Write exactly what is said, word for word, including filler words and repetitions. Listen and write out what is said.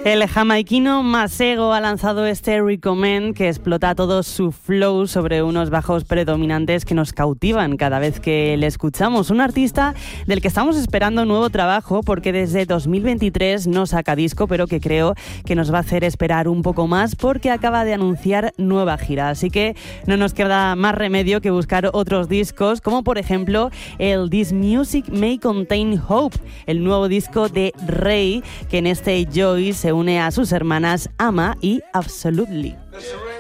El jamaiquino Masego ha lanzado este Recommend que explota todo su flow sobre unos bajos predominantes que nos cautivan cada vez que le escuchamos. Un artista del que estamos esperando nuevo trabajo porque desde dos mil veintitrés no saca disco, pero que creo que nos va a hacer esperar un poco más porque acaba de anunciar nueva gira. Así que no nos queda más remedio que buscar otros discos, como por ejemplo el This Music May Contain Hope, el nuevo disco de Rey, que en este Joy se une a sus hermanas Ama y Absolutely.